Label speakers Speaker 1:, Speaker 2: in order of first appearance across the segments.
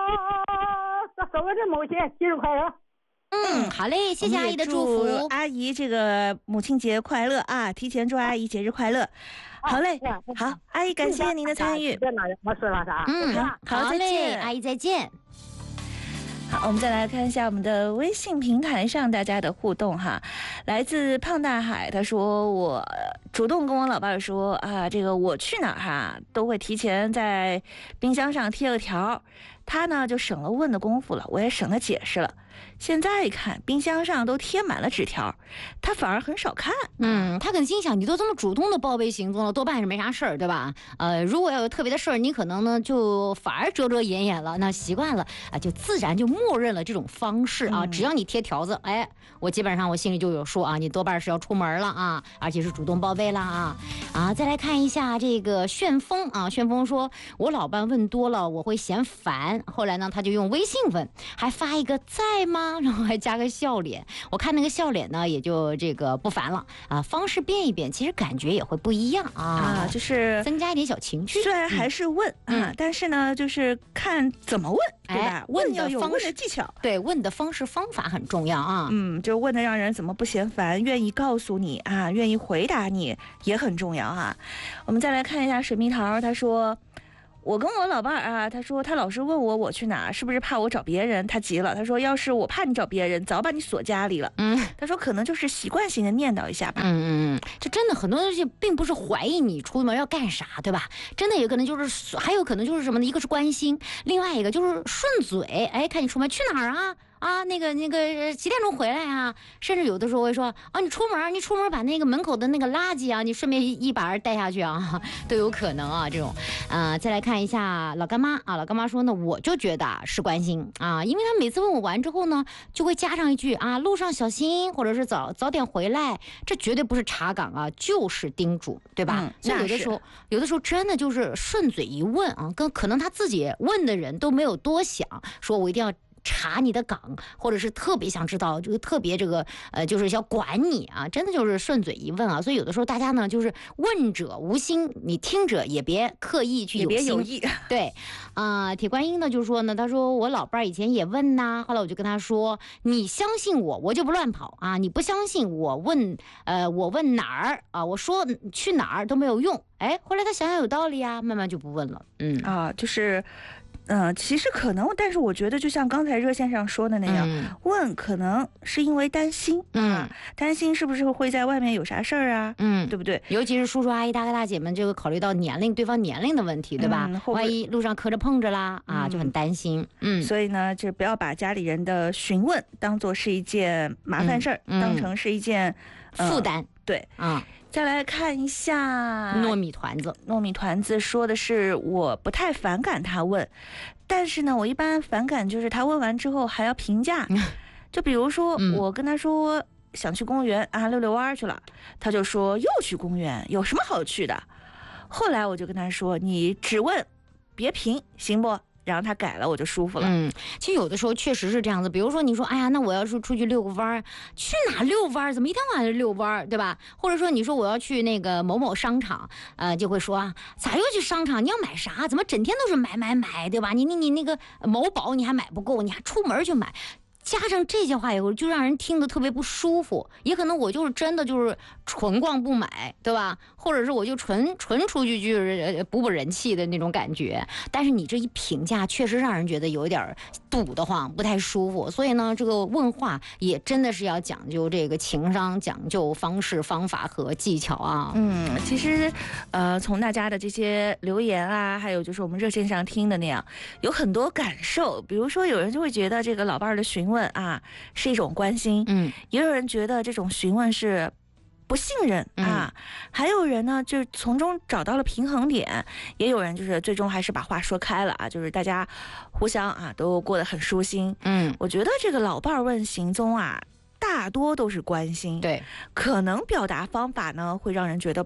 Speaker 1: 收我的母亲节日快乐。
Speaker 2: 好嘞，谢谢阿姨的祝福。
Speaker 3: 阿姨这个母亲节快乐啊！提前祝阿姨节日快乐。好嘞，好，阿姨感谢您的参与。
Speaker 1: 我说了啥？
Speaker 2: 好
Speaker 3: 再见，
Speaker 2: 阿姨再见。
Speaker 3: 好，我们再来看一下我们的微信平台上大家的互动哈。来自胖大海，他说我主动跟我老伴说啊，这个我去哪儿哈都会提前在冰箱上贴个条，他呢就省了问的功夫了，我也省了解释了。现在一看冰箱上都贴满了纸条，他反而很少看。
Speaker 2: 他可能心想，你都这么主动的报备行踪了，多半是没啥事儿，对吧？如果要有特别的事儿，你可能呢就反而遮遮掩掩了。那习惯了啊，就自然就默认了这种方式啊。只要你贴条子，哎，我基本上我心里就有数啊，你多半是要出门了啊，而且是主动报备了啊。再来看一下这个旋风啊，旋风说，我老伴问多了我会嫌烦，后来呢他就用微信问，还发一个在吗？然后还加个笑脸，我看那个笑脸呢也就这个不烦了啊。方式变一变，其实感觉也会不一样啊，
Speaker 3: 就是
Speaker 2: 增加一点小情趣。
Speaker 3: 虽然还是问但是呢就是看怎么问，对吧？问要有问的技巧，
Speaker 2: 对，问的方式方法很重要啊。
Speaker 3: 就问的让人怎么不嫌烦，愿意告诉你啊，愿意回答你也很重要啊。我们再来看一下水蜜桃，他说，我跟我老伴啊，他说他老是问我去哪，是不是怕我找别人？他急了，他说要是我怕你找别人，早把你锁家里了。他说可能就是习惯性的念叨一下吧。
Speaker 2: 这真的很多东西并不是怀疑你出门要干啥，对吧？真的有可能就是，还有可能就是什么呢？一个是关心，另外一个就是顺嘴，哎，看你出门去哪儿啊，那个几点钟回来啊？甚至有的时候会说啊，你出门把那个门口的那个垃圾啊，你顺便一把带下去啊，都有可能啊。这种再来看一下老干妈啊，老干妈说呢，我就觉得是关心啊，因为他每次问我完之后呢，就会加上一句啊，路上小心，或者是早点回来，这绝对不是查岗啊，就是叮嘱，对吧？所以有的时候真的就是顺嘴一问啊，可能他自己问的人都没有多想，说我一定要查你的岗，或者是特别想知道这个特别就是要管你啊，真的就是顺嘴一问啊。所以有的时候大家呢就是问者无心，你听者也别刻意去有心，
Speaker 3: 也别有意。
Speaker 2: 对铁观音呢就说呢，他说我老伴以前也问呐，后来我就跟他说，你相信我就不乱跑啊，你不相信我问哪儿啊，我说去哪儿都没有用。哎，后来他想想有道理啊，慢慢就不问了。
Speaker 3: 就是其实可能，但是我觉得就像刚才热线上说的那样，问可能是因为担心，担心是不是会在外面有啥事儿啊，对不对？
Speaker 2: 尤其是叔叔阿姨大哥大姐们，这个考虑到对方年龄的问题，对吧？万一路上磕着碰着啦就很担心。
Speaker 3: 所以呢，就不要把家里人的询问当做是一件麻烦事儿，当成是一件
Speaker 2: 负担。
Speaker 3: 对再来看一下
Speaker 2: 糯米团子
Speaker 3: 说的是，我不太反感他问，但是呢，我一般反感就是他问完之后还要评价。就比如说我跟他说想去公园溜溜弯去了，他就说又去公园，有什么好去的？后来我就跟他说，你只问别评，行不？然后他改了，我就舒服了。
Speaker 2: 其实有的时候确实是这样子。比如说你说，哎呀，那我要是出去遛个弯，去哪遛弯？怎么一天晚上遛弯，对吧？或者说你说我要去那个某某商场，就会说咋又去商场？你要买啥？怎么整天都是买，对吧？你那个某宝你还买不够，你还出门去买。加上这些话以后，就让人听得特别不舒服。也可能我就是真的就是纯逛不买，对吧？或者是我就纯出去就是补人气的那种感觉。但是你这一评价，确实让人觉得有一点堵得慌，不太舒服。所以呢，这个问话也真的是要讲究这个情商，讲究方式、方法和技巧啊。
Speaker 3: 其实从大家的这些留言啊，还有就是我们热线上听的那样，有很多感受。比如说有人就会觉得这个老伴的询问是一种关心，也有人觉得这种询问是不信任还有人呢就从中找到了平衡点，也有人就是最终还是把话说开了就是大家互相都过得很舒心。我觉得这个老伴问行踪大多都是关心，
Speaker 2: 对，
Speaker 3: 可能表达方法呢会让人觉得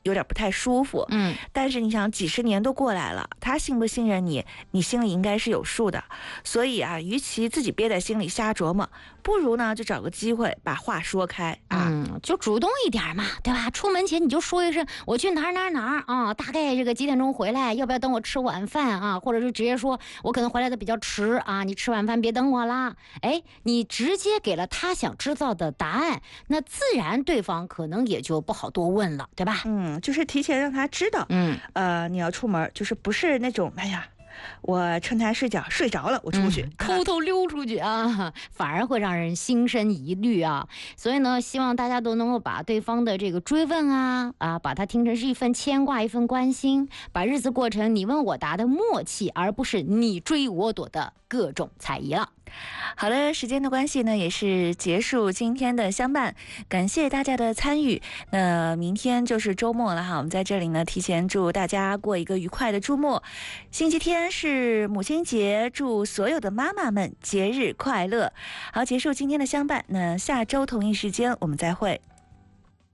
Speaker 3: 有点不太舒服。但是你想几十年都过来了，他信不信任你，你心里应该是有数的。所以啊，与其自己憋在心里瞎琢磨，不如呢就找个机会把话说开啊。
Speaker 2: 就主动一点嘛，对吧？出门前你就说一声我去哪儿啊，大概这个几点钟回来，要不要等我吃晚饭啊？或者是直接说我可能回来的比较迟啊，你吃晚饭别等我啦。哎，你直接给了他想知道的答案，那自然对方可能也就不好多问了，对吧？
Speaker 3: 就是提前让他知道，你要出门，就是不是那种哎呀，我趁他睡着了我出去，
Speaker 2: 偷偷溜出去啊，反而会让人心生疑虑啊。所以呢，希望大家都能够把对方的这个追问把它听成是一份牵挂，一份关心，把日子过成你问我答的默契，而不是你追我躲的各种猜疑了。
Speaker 3: 好了，时间的关系呢，也是结束今天的相伴，感谢大家的参与。那明天就是周末了哈，我们在这里呢提前祝大家过一个愉快的周末。星期天是母亲节，祝所有的妈妈们节日快乐。好，结束今天的相伴，那下周同一时间我们再会。